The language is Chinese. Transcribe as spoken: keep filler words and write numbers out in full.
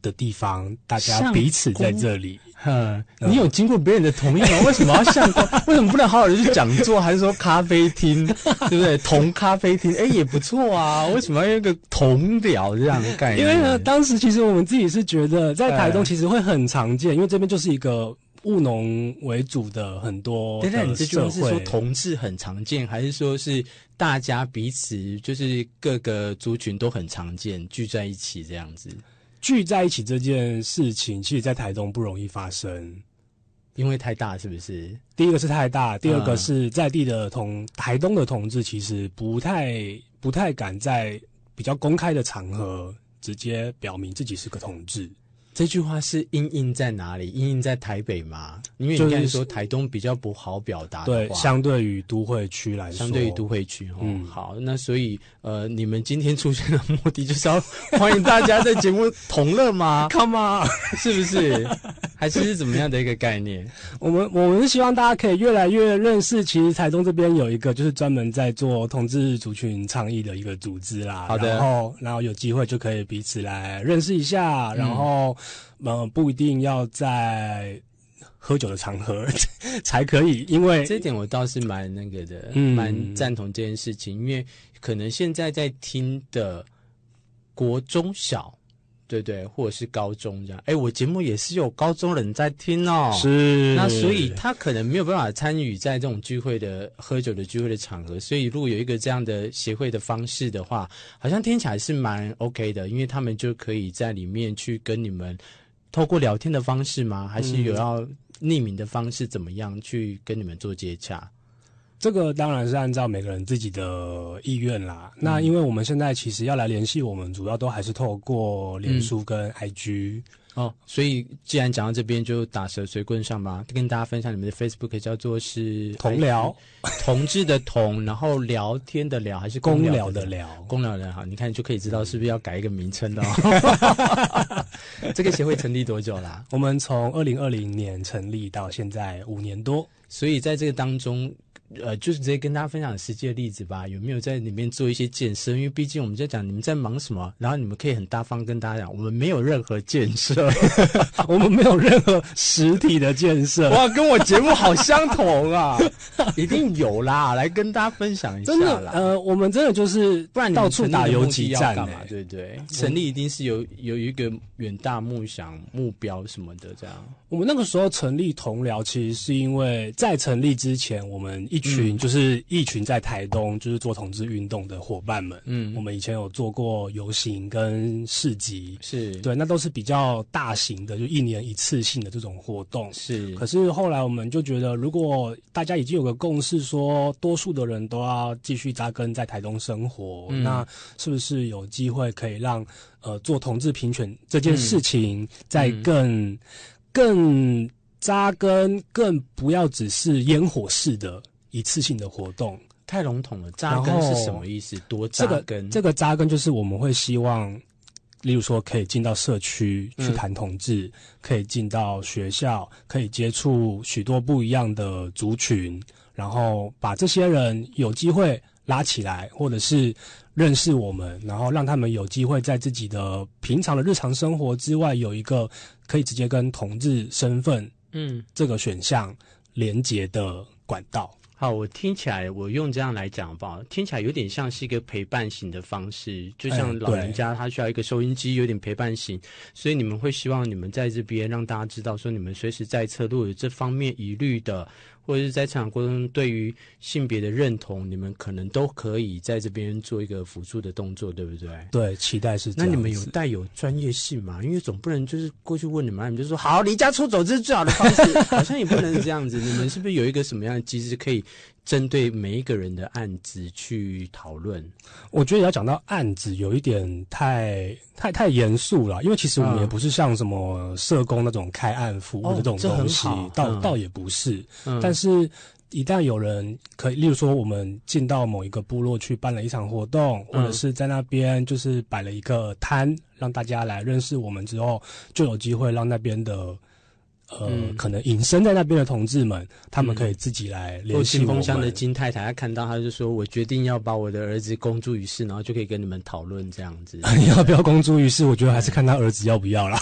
的地方，大家彼此在这里。 嗯，你有经过别人的同意吗？为什么要相公？为什么不能好好的去讲座，还是说咖啡厅，对不对？同咖啡厅，哎，也不错啊。为什么要有一个同聊这样的概念？ 因为呢，当时其实我们自己是觉得，在台东其实会很常见，因为这边就是一个务农为主的很多的社会。 等等，你这句话是说同志很常见，还是说是大家彼此就是各个族群都很常见，聚在一起这样子？ 聚在一起这件事情，其实在台东不容易发生， 因为太大，是不是？ 第一个是太大，第二个是在地的同台东的同志，其实不太不太敢在比较公开的场合直接表明自己是个同志。 这句话是因应在哪里？因应在台北吗？因为你刚才说台东比较不好表达的话， 对，相对于都会区来说， 相对于都会区， 嗯， 好，那所以呃，你们今天出现的目的就是要欢迎大家在节目同乐吗 ？Come on， 是不是？还是是怎么样的一个概念？ 我们我们是希望大家可以越来越认识，其实台东这边有一个就是专门在做同志族群倡议的一个组织啦。 好的， 然后然后有机会就可以彼此来认识一下，嗯、然后呃不一定要在喝酒的场合才可以，因为这一点我倒是蛮那个的，蛮、嗯、赞同这件事情，因为可能现在在听的国中小。对对，或者是高中这样，哎，我节目也是有高中人在听哦， 是， 那所以他可能没有办法参与在这种聚会的喝酒的聚会的场合，所以如果有一个这样的协会的方式的话，好像听起来是蛮 OK 的，因为他们就可以在里面去跟你们透过聊天的方式吗？还是有要匿名的方式，怎么样去跟你们做接洽？ 这个当然是按照每个人自己的意愿啦。嗯、那因为我们现在其实要来联系我们，主要都还是透过脸书跟 I G、 嗯、哦。所以既然讲到这边，就打蛇随棍上吧，跟大家分享你们的 Facebook 叫做是同聊， 同志的同，然后聊天的聊，还是公聊的聊？公聊的好，你看就可以知道是不是要改一个名称的哦。这个协会成立多久啦、啊？ 我们从二零二零年成立到现在五年多， 所以在这个当中。呃，就是直接跟大家分享实际的例子吧，有没有在里面做一些建设？因为毕竟我们在讲你们在忙什么，然后你们可以很大方跟大家讲，我们没有任何建设， 我们没有任何实体的建设。 哇，跟我节目好相同啊！一定有啦，来跟大家分享一下啦。 真的，呃，我们真的就是不然到处打游击战干嘛？对不对？成立一定是有有一个远大梦想、目标什么的这样。 我们那个时候成立同僚，其实是因为在成立之前，我们一群、嗯、就是一群在台东就是做同志运动的伙伴们，嗯，我们以前有做过游行跟市集， 是对，那都是比较大型的，就一年一次性的这种活动， 是。 可是后来我们就觉得，如果大家已经有个共识，说多数的人都要继续扎根在台东生活，嗯、那是不是有机会可以让呃做同志平权这件事情再更、嗯、更扎根，更不要只是烟火式的一次性的活动？ 太笼统了，扎根是什么意思？多扎根？ 这个、这个扎根就是我们会希望，例如说可以进到社区去谈同志，嗯、可以进到学校，可以接触许多不一样的族群，然后把这些人有机会拉起来，或者是认识我们，然后让他们有机会在自己的平常的日常生活之外，有一个可以直接跟同志身份，嗯，这个选项连结的管道。 好，我听起来，我用这样来讲吧，听起来有点像是一个陪伴型的方式，就像老人家他需要一个收音机，有点陪伴型，所以你们会希望你们在这边让大家知道说，你们随时在侧，如果有这方面疑虑的，或者是在成长过程中对于性别的认同，你们可能都可以在这边做一个辅助的动作，对不对？ 对，期待是这样。 那你们有带有专业性吗？因为总不能就是过去问你们，你们就说好离家出走这是最好的方式，好像也不能这样子。你们是不是有一个什么样的机制可以针对每一个人的案子去讨论？ 我觉得要讲到案子有一点太太太严肃了，因为其实我们也不是像什么社工那种开案服务的这种东西，哦、倒、嗯、倒也不是。嗯、但是一旦有人可以，例如说我们进到某一个部落去办了一场活动，或者是在那边就是摆了一个摊，让大家来认识我们之后，就有机会让那边的。呃、嗯，可能隐身在那边的同志们，他们可以自己来联系我们。 或金峰乡的金太太，她看到，她就说：“我决定要把我的儿子公诸于世，然后就可以跟你们讨论这样子。”你要不要公诸于世？我觉得还是看他儿子要不要啦。